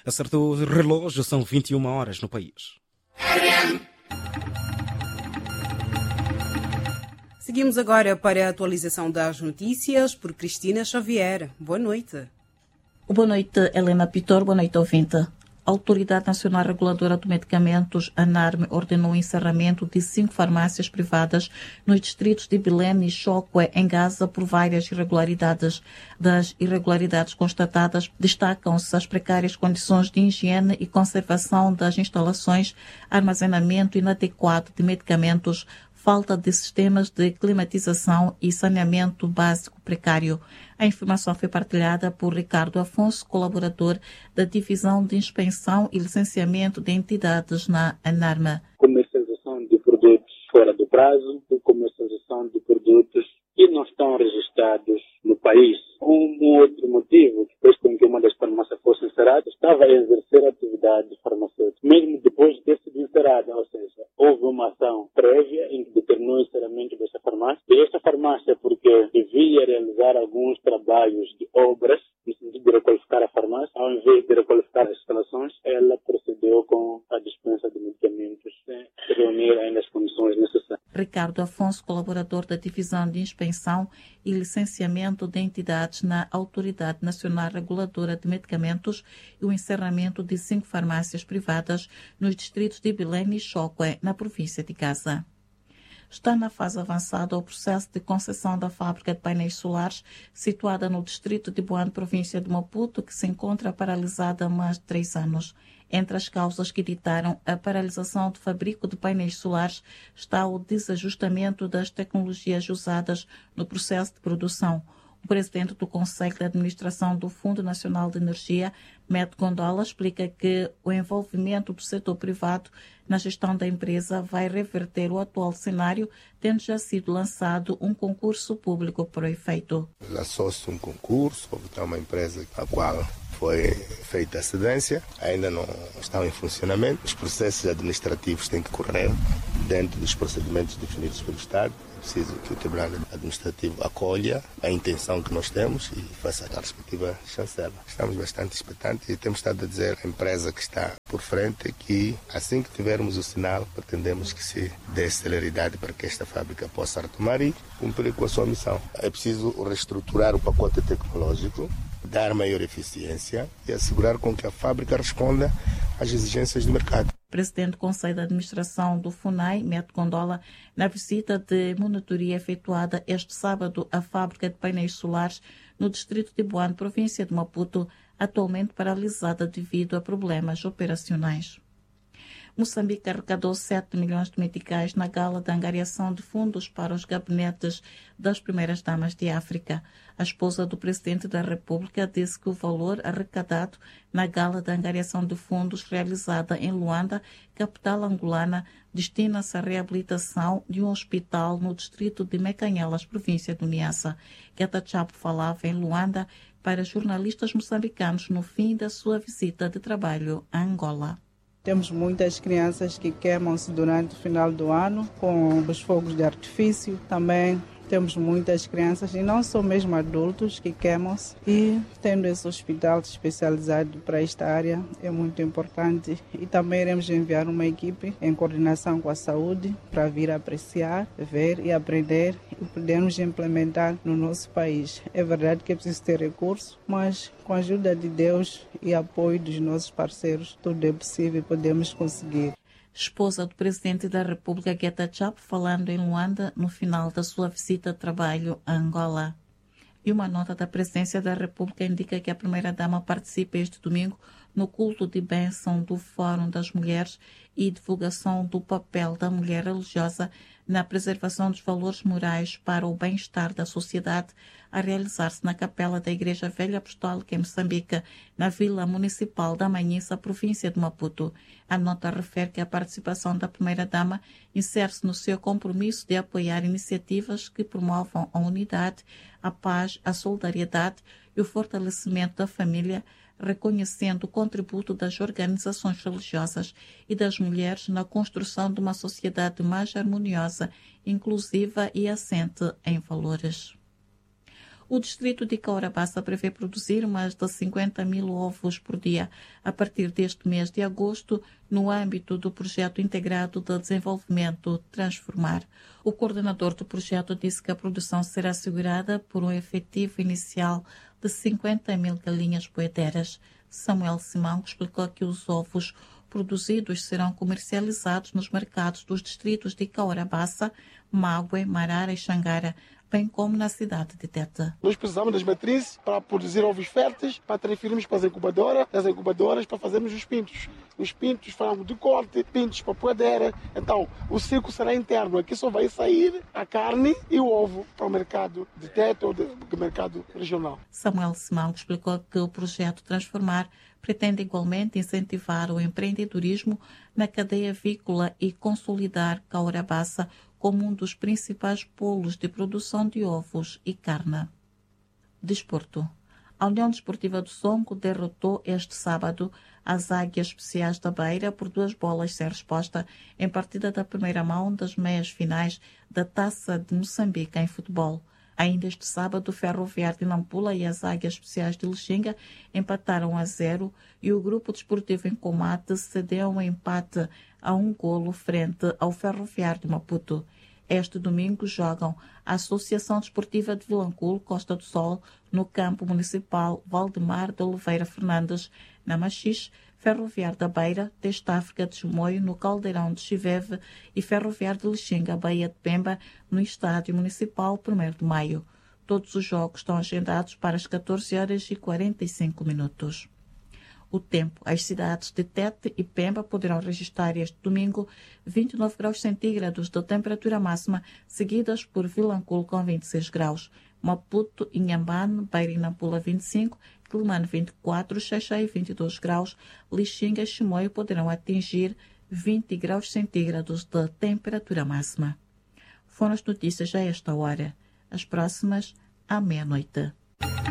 Acertou o relógio, são 21 horas no país. Seguimos agora para a atualização das notícias por Cristina Xavier. Boa noite. Boa noite, Helena Pitor. Boa noite, ouvinte. A Autoridade Nacional Reguladora de Medicamentos, ANARME, ordenou o encerramento de 5 farmácias privadas nos distritos de Belém e Chokwe, em Gaza, por várias irregularidades. Das irregularidades constatadas, destacam-se as precárias condições de higiene e conservação das instalações, armazenamento inadequado de medicamentos, falta de sistemas de climatização e saneamento básico precário. A informação foi partilhada por Ricardo Afonso, colaborador da Divisão de Inspeção e Licenciamento de Entidades na ANARME. Comercialização de produtos fora do prazo e comercialização de produtos que não estão registrados no país. Um outro motivo que fez com que uma das farmácias fosse encerrada estava a exercer atividade farmacêutica, mesmo depois de ter sido encerrada, ou seja, houve uma ação prévia em que determinou o encerramento dessa farmácia. E esta farmácia, porque devia realizar alguns trabalhos de obras, no sentido de requalificar a farmácia, ao invés de requalificar as instalações, ela procedeu com a dispensa de medicamentos sem reunir ainda as condições necessárias. Ricardo Afonso, colaborador da Divisão de Inspeção e Licenciamento de Entidades na Autoridade Nacional Reguladora de Medicamentos, e o encerramento de 5 farmácias privadas nos distritos de Belém e Chokwe, na província de Gaza. Está na fase avançada o processo de concessão da fábrica de painéis solares situada no distrito de Boane, província de Maputo, que se encontra paralisada há mais de 3 anos. Entre as causas que ditaram a paralisação do fabrico de painéis solares está o desajustamento das tecnologias usadas no processo de produção. O presidente do Conselho de Administração do Fundo Nacional de Energia, Met Gondola, explica que o envolvimento do setor privado na gestão da empresa vai reverter o atual cenário, tendo já sido lançado um concurso público para o efeito. Lançou-se um concurso, houve uma empresa a qual foi feita a cedência, ainda não estão em funcionamento. Os processos administrativos têm que correr dentro dos procedimentos definidos pelo Estado. É preciso que o Tribunal Administrativo acolha a intenção que nós temos e faça a respectiva chancela. Estamos bastante expectantes e temos estado a dizer à empresa que está por frente que, assim que tivermos o sinal, pretendemos que se dê celeridade para que esta fábrica possa retomar e cumprir com a sua missão. É preciso reestruturar o pacote tecnológico, dar maior eficiência e assegurar com que a fábrica responda às exigências do mercado. Presidente do Conselho de Administração do FUNAI, Met Gondola, na visita de monitoria efetuada este sábado à fábrica de painéis solares no distrito de Boane, província de Maputo, atualmente paralisada devido a problemas operacionais. Moçambique arrecadou 7 milhões de meticais na gala de angariação de fundos para os gabinetes das primeiras damas de África. A esposa do presidente da República disse que o valor arrecadado na gala de angariação de fundos realizada em Luanda, capital angolana, destina-se à reabilitação de um hospital no distrito de Mecanhelas, província de Niassa. Keta Chapo falava em Luanda para jornalistas moçambicanos no fim da sua visita de trabalho a Angola. Temos muitas crianças que queimam-se durante o final do ano com os fogos de artifício. Também temos muitas crianças, e não só mesmo adultos, que queimam-se. E tendo esse hospital especializado para esta área é muito importante. E também iremos enviar uma equipe em coordenação com a saúde para vir apreciar, ver e aprender e podermos implementar no nosso país. É verdade que é preciso ter recursos, mas com a ajuda de Deus e apoio dos nossos parceiros, tudo é possível e podemos conseguir. Esposa do presidente da República, Keta Chapo, falando em Luanda no final da sua visita de trabalho a Angola. E uma nota da Presidência da República indica que a primeira-dama participa este domingo no culto de bênção do Fórum das Mulheres e divulgação do papel da mulher religiosa na preservação dos valores morais para o bem-estar da sociedade, a realizar-se na capela da Igreja Velha Apostólica em Moçambique, na Vila Municipal da Manhissa, província de Maputo. A nota refere que a participação da primeira-dama insere-se no seu compromisso de apoiar iniciativas que promovam a unidade, a paz, a solidariedade e o fortalecimento da família, reconhecendo o contributo das organizações religiosas e das mulheres na construção de uma sociedade mais harmoniosa, inclusiva e assente em valores. O distrito de Caurabassa prevê produzir mais de 50 mil ovos por dia a partir deste mês de agosto, no âmbito do projeto integrado de desenvolvimento Transformar. O coordenador do projeto disse que a produção será assegurada por um efetivo inicial de 50 mil galinhas poedeiras. Samuel Simão explicou que os ovos produzidos serão comercializados nos mercados dos distritos de Caurabassa, Mague, Marara e Xangara, bem como na cidade de Tete. Nós precisamos das matrizes para produzir ovos férteis, para transferirmos para as incubadoras para fazermos os pintos. Os pintos falamos de corte, pintos para poedeira. Então, o ciclo será interno. Aqui só vai sair a carne e o ovo para o mercado de Tete ou do mercado regional. Samuel Simão explicou que o projeto Transformar pretende igualmente incentivar o empreendedorismo na cadeia avícola e consolidar Caurabassa como um dos principais polos de produção de ovos e carne. Desporto. A União Desportiva do Songo derrotou este sábado as Águias Especiais da Beira por 2 bolas sem resposta em partida da primeira mão das meias finais da Taça de Moçambique em futebol. Ainda este sábado, o Ferroviário de Nampula e as Águias Especiais de Lixinga empataram a 0 e o Grupo Desportivo em Comate cedeu um empate a 1 golo frente ao Ferroviário de Maputo. Este domingo jogam a Associação Desportiva de Vilanculo, Costa do Sol, no campo municipal Valdemar de Oliveira Fernandes, na Machixe, Ferroviário da Beira, Teste África de Chimoio, no Caldeirão de Chiveve e Ferroviário de Lixinga, Baía de Pemba, no Estádio Municipal 1º de Maio. Todos os jogos estão agendados para as 14h45. O tempo. As cidades de Tete e Pemba poderão registrar este domingo 29 graus centígrados de temperatura máxima, seguidas por Vilanculo com 26 graus. Maputo, Inhambane, Beira e Nampula 25, Quelimane 24, Xai-Xai 22 graus, Lixinga e Chimoio poderão atingir 20 graus centígrados de temperatura máxima. Foram as notícias a esta hora. As próximas à meia-noite.